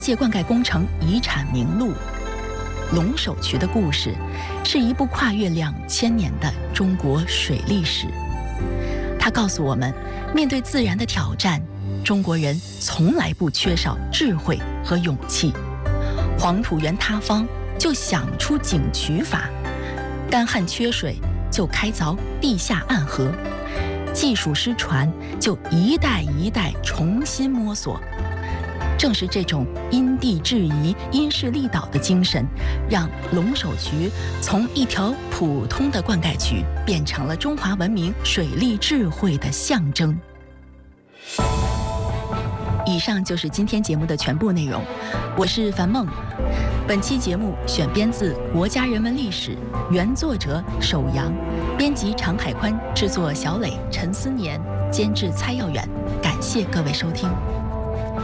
界灌溉工程遗产名录《龙首渠》的故事，是一部跨越2000年的中国水利史。它告诉我们，面对自然的挑战，中国人从来不缺少智慧和勇气。黄土原塌方，就想出井渠法；干旱缺水，就开凿地下暗河；技术失传，就一代一代重新摸索。正是这种因地制宜、因势利导的精神，让龙首渠从一条普通的灌溉渠变成了中华文明水利智慧的象征。以上就是今天节目的全部内容，我是樊梦。本期节目选编自《国家人文历史》，原作者首阳，编辑常海宽，制作小磊、陈思年，监制蔡耀远。感谢各位收听。